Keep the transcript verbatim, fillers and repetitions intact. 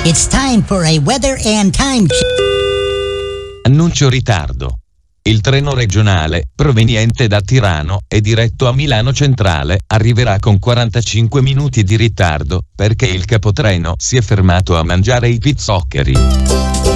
It's time for a weather and time check. Annuncio ritardo. Il treno regionale, proveniente da Tirano e diretto a Milano Centrale, arriverà con quarantacinque minuti di ritardo, perché il capotreno si è fermato a mangiare i pizzoccheri.